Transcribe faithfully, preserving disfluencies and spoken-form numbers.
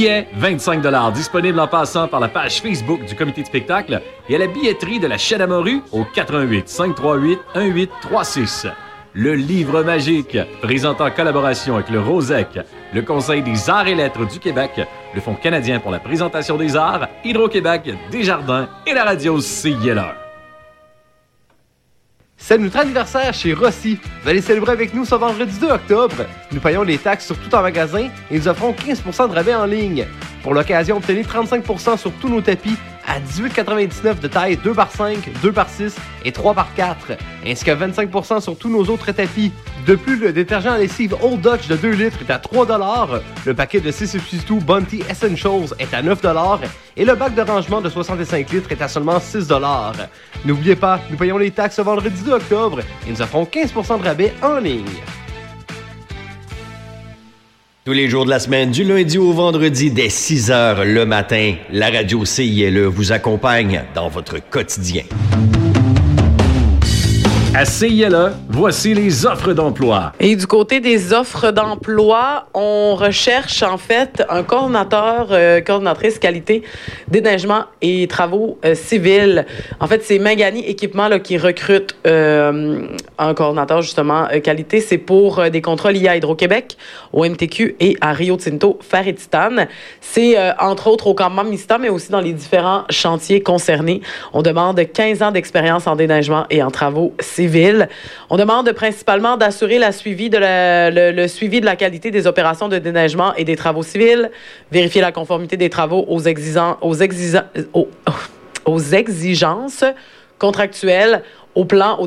Billets, vingt-cinq dollars, disponibles en passant par la page Facebook du comité de spectacle et à la billetterie de la chaîne à morue au quatre un huit, cinq trois huit, un huit trois six. Le livre magique, présenté en collaboration avec le Rosec, le Conseil des arts et lettres du Québec, le Fonds canadien pour la présentation des arts, Hydro-Québec, Desjardins et la radio C I L A. C'est notre anniversaire chez Rossi. Vous allez célébrer avec nous ce vendredi deux octobre. Nous payons les taxes sur tout en magasin et nous offrons quinze pour cent de rabais en ligne. Pour l'occasion, obtenez trente-cinq pour cent sur tous nos tapis à dix-huit quatre-vingt-dix-neuf de taille deux par cinq, deux par six et trois par quatre, ainsi que vingt-cinq pour cent sur tous nos autres tapis. De plus, le détergent à lessive Old Dutch de deux litres est à trois dollars, le paquet de six substituts Bounty Essentials est à neuf dollars et le bac de rangement de soixante-cinq litres est à seulement six dollars. N'oubliez pas, nous payons les taxes ce vendredi deux octobre et nous offrons quinze pour cent de rabais en ligne. Tous les jours de la semaine, du lundi au vendredi, dès six heures le matin, la radio C I L E vous accompagne dans votre quotidien. À C I L E, voici les offres d'emploi. Et du côté des offres d'emploi, on recherche en fait un coordonnateur, euh, coordonnatrice qualité, déneigement et travaux euh, civils. En fait, c'est Mangani Équipement là, qui recrute euh, un coordonnateur justement euh, qualité. C'est pour euh, des contrats liés à Hydro-Québec, au M T Q et à Rio Tinto Fer et Titane. C'est euh, entre autres au campement Mista, mais aussi dans les différents chantiers concernés. On demande quinze ans d'expérience en déneigement et en travaux civils. Civile. On demande principalement d'assurer la suivi de la, le, le suivi de la qualité des opérations de déneigement et des travaux civils, vérifier la conformité des travaux aux, exigeants, aux, exigeants, aux, aux exigences contractuelles, au plan, au